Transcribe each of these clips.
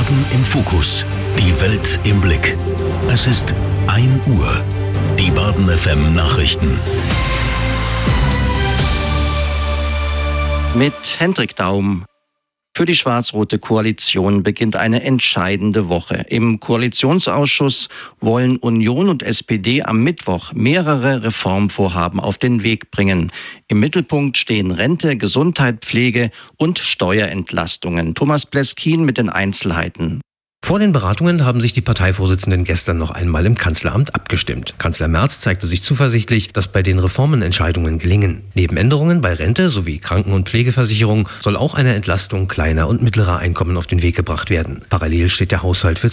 Baden im Fokus. Die Welt im Blick. Es ist 1 Uhr. Die Baden FM Nachrichten. Mit Hendrik Daum. Für die schwarz-rote Koalition beginnt eine entscheidende Woche. Im Koalitionsausschuss wollen Union und SPD am Mittwoch mehrere Reformvorhaben auf den Weg bringen. Im Mittelpunkt stehen Rente, Gesundheit, Pflege und Steuerentlastungen. Thomas Pleskin mit den Einzelheiten. Vor den Beratungen haben sich die Parteivorsitzenden gestern noch einmal im Kanzleramt abgestimmt. Kanzler Merz zeigte sich zuversichtlich, dass bei den Reformen Entscheidungen gelingen. Neben Änderungen bei Rente sowie Kranken- und Pflegeversicherung soll auch eine Entlastung kleiner und mittlerer Einkommen auf den Weg gebracht werden. Parallel steht der Haushalt für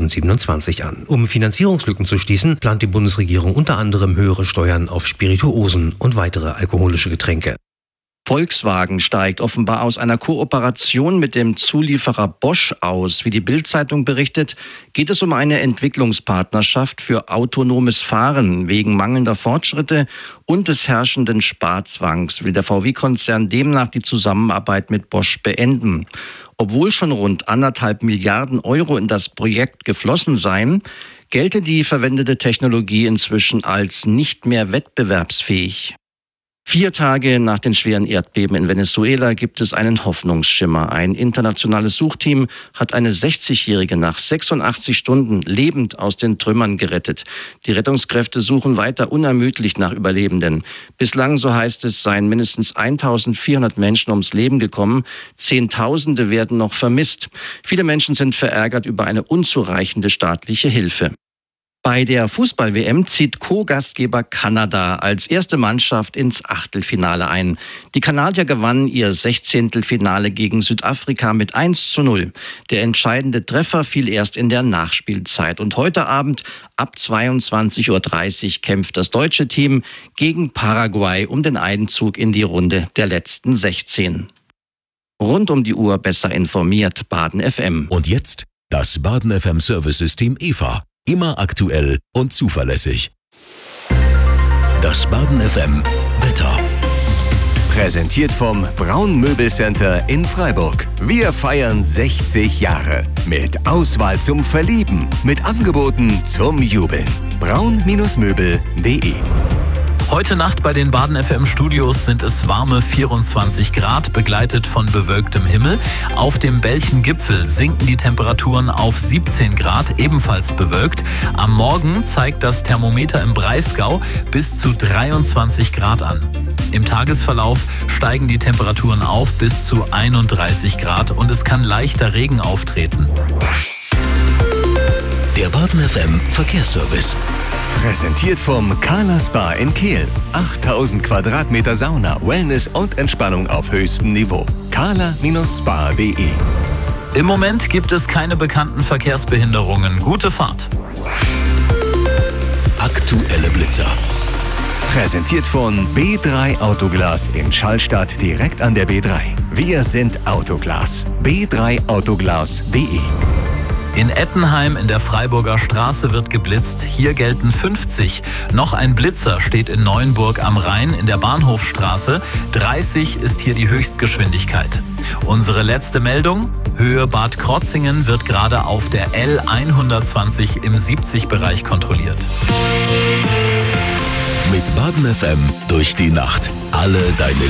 2027 an. Um Finanzierungslücken zu schließen, plant die Bundesregierung unter anderem höhere Steuern auf Spirituosen und weitere alkoholische Getränke. Volkswagen steigt offenbar aus einer Kooperation mit dem Zulieferer Bosch aus. Wie die Bild-Zeitung berichtet, geht es um eine Entwicklungspartnerschaft für autonomes Fahren. Wegen mangelnder Fortschritte und des herrschenden Sparzwangs will der VW-Konzern demnach die Zusammenarbeit mit Bosch beenden. Obwohl schon rund 1,5 Milliarden Euro in das Projekt geflossen seien, gelte die verwendete Technologie inzwischen als nicht mehr wettbewerbsfähig. 4 Tage nach den schweren Erdbeben in Venezuela gibt es einen Hoffnungsschimmer. Ein internationales Suchteam hat eine 60-Jährige nach 86 Stunden lebend aus den Trümmern gerettet. Die Rettungskräfte suchen weiter unermüdlich nach Überlebenden. Bislang, so heißt es, seien mindestens 1400 Menschen ums Leben gekommen. Zehntausende werden noch vermisst. Viele Menschen sind verärgert über eine unzureichende staatliche Hilfe. Bei der Fußball-WM zieht Co-Gastgeber Kanada als erste Mannschaft ins Achtelfinale ein. Die Kanadier gewannen ihr 16. Finale gegen Südafrika mit 1:0. Der entscheidende Treffer fiel erst in der Nachspielzeit. Und heute Abend ab 22:30 Uhr kämpft das deutsche Team gegen Paraguay um den Einzug in die Runde der letzten 16. Rund um die Uhr besser informiert, Baden FM. Und jetzt das Baden FM Service-System EVA. Immer aktuell und zuverlässig. Das Baden FM Wetter. Präsentiert vom Braun Möbelcenter in Freiburg. Wir feiern 60 Jahre. Mit Auswahl zum Verlieben. Mit Angeboten zum Jubeln. braun-möbel.de. Heute Nacht bei den Baden FM Studios sind es warme 24 Grad, begleitet von bewölktem Himmel. Auf dem Belchen-Gipfel sinken die Temperaturen auf 17 Grad, ebenfalls bewölkt. Am Morgen zeigt das Thermometer im Breisgau bis zu 23 Grad an. Im Tagesverlauf steigen die Temperaturen auf bis zu 31 Grad und es kann leichter Regen auftreten. Der Baden FM Verkehrsservice. Präsentiert vom Carla Spa in Kehl. 8000 Quadratmeter Sauna, Wellness und Entspannung auf höchstem Niveau. carla-spa.de. Im Moment gibt es keine bekannten Verkehrsbehinderungen. Gute Fahrt. Aktuelle Blitzer. Präsentiert von B3 Autoglas in Schallstadt direkt an der B3. Wir sind Autoglas. b3autoglas.de. In Ettenheim in der Freiburger Straße wird geblitzt. Hier gelten 50. Noch ein Blitzer steht in Neuenburg am Rhein in der Bahnhofstraße. 30 ist hier die Höchstgeschwindigkeit. Unsere letzte Meldung: Höhe Bad Krotzingen wird gerade auf der L120 im 70-Bereich kontrolliert. Mit Baden FM durch die Nacht. Alle deine